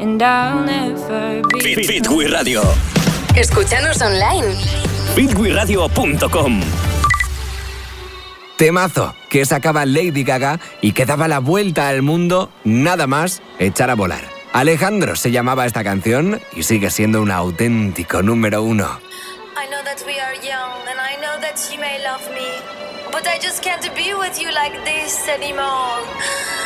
and I'll never be. Fitwi Radio. Escúchanos online. fitwiradio.com. Temazo que sacaba Lady Gaga y que daba la vuelta al mundo nada más echar a volar. Alejandro se llamaba esta canción y sigue siendo un auténtico número 1. I know that we are young and I know that you may love me, but I just can't be with you like this anymore.